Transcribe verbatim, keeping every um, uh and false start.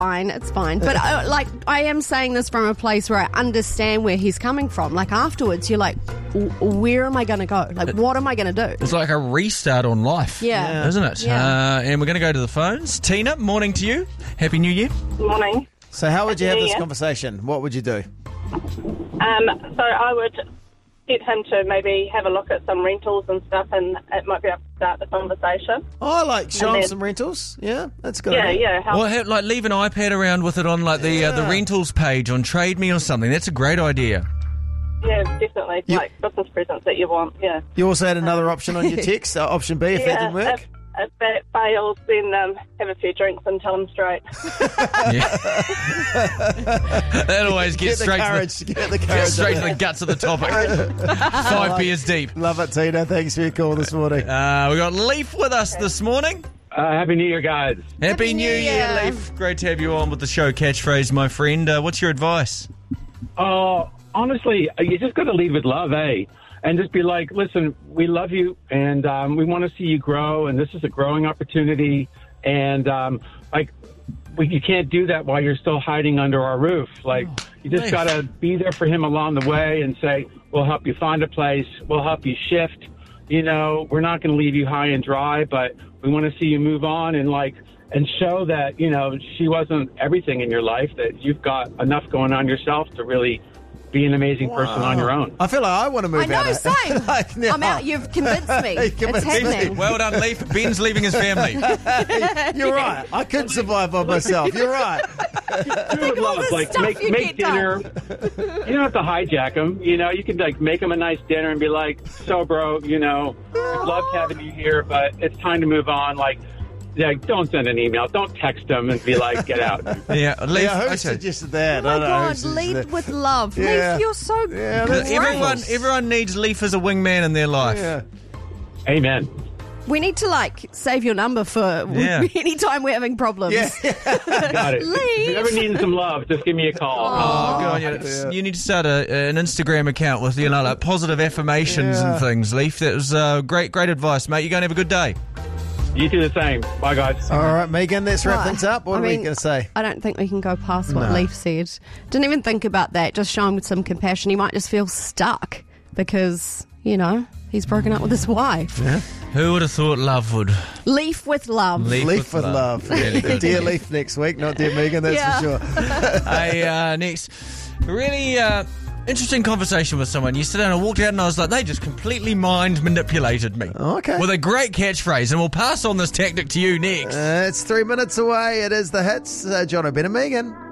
fine, it's fine. But, uh, like, I am saying this from a place where I understand where he's coming from. Like, afterwards, you're like, where am I going to go? Like, what am I going to do? It's like a restart on life, Yeah. isn't it? Yeah. Uh, and we're going to go to the phones. Tina, morning to you. Happy New Year. Morning. So how would you have Yeah, this yeah. conversation? What would you do? Um, so I would get him to maybe have a look at some rentals and stuff, and it might be able to start the conversation. Oh, I like show And him then- some rentals. Yeah, that's good. Yeah, idea. yeah. Help. Or have, like leave an iPad around with it on like the uh, the Yeah. rentals page on Trade Me or something. That's a great idea. Yeah, definitely. You- Like Christmas presents that you want, yeah. You also had another option on your text, uh, option B, if that yeah, didn't work. If, if that fails, then um, have a few drinks and tell him straight. Yeah. That always Get gets the straight, courage. to Get the the, courage. straight to the guts of the topic. Five beers deep. Love it, Tina. Thanks for your call this morning. Uh, we got Leaf with us this morning. Uh, Happy New Year, guys. Happy, Happy New New Year, Year. Leaf. Great to have you on with the show catchphrase, my friend. Uh, what's your advice? Oh, honestly, you just got to lead with love, eh? And just be like, listen, we love you, and um, we want to see you grow, and this is a growing opportunity. And, um, like, we, you can't do that while you're still hiding under our roof. Like, you just Leif. got to be there for him along the way and say, we'll help you find a place. We'll help you shift. You know, we're not going to leave you high and dry, but we want to see you move on and, like, and show that, you know, she wasn't everything in your life, that you've got enough going on yourself to really be an amazing person on your own. I feel like I want to move I know, out. of- same. like, now. I'm out. You've convinced me. You convinced it's me. happening. Well done, Leaf. Ben's leaving his family. You're right. I could survive by myself. You're right. Do it with of all love. the Like, stuff make, you make get done. dinner. You don't have to hijack them. You know, you can, like, make them a nice dinner and be like, so, bro, you know, we've loved having you here, but it's time to move on. Like, yeah, don't send an email. Don't text them and be like, get out. Yeah, Leaf. Yeah, who okay. suggested that? Oh I my don't know who God, suggested lead that. with love. Yeah. Leaf, you're so Yeah, great. that's Everyone, Right. everyone needs Leaf as a wingman in their life. Yeah. Amen. We need to, like, save your number for Yeah. any time we're having problems. Yeah. Got it. Leave. If you're ever needing some love, just give me a call. Oh, good on you. Yeah. You need to start a, an Instagram account with, you know, like positive affirmations Yeah. and things, Leaf. That was uh, great, great advice, mate. You go and have a good day. You do the same. Bye, guys. All right, Megan, let's wrap Right. things up. What I are we mean, going to say? I don't think we can go past what No. Leaf said. Didn't even think about that. Just show him with some compassion. He might just feel stuck because, you know, he's broken up with his wife. Who would have thought love would? Leaf with love. Leaf Leaf with love. Really good. Dear Leaf next week, not Dear Megan, that's Yeah. for sure. Hey, uh, next, really uh, interesting conversation with someone yesterday, and I walked out and I was like, they just completely mind manipulated me. Okay. With a great catchphrase, and we'll pass on this tactic to you next. Uh, it's three minutes away. It is the hits. Uh, John O'Brien and Megan.